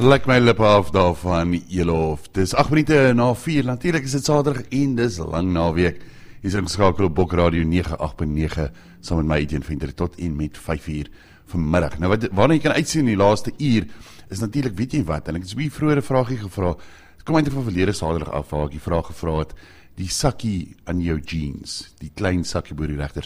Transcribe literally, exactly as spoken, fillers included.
Lek my lippe af daarvan, Elof. Dis agt minute na vier, natuurlijk is dit Saterdag en dis lang naweek. Hier is ingeskakel op Bok Radio nege agt punt nege, saam met my Etienne Venter, tot en met vyf uur vanmiddag. Nou, wat, waarna jy kan uitsien in die laaste uur, is natuurlijk, weet jy wat, en ek het so 'n vroeëre vraagie gevra, het kom eintlik van verlede Saterdag af, waar ek die vraag gevra het, die sakkie aan jou jeans, die klein sakkie bo die regter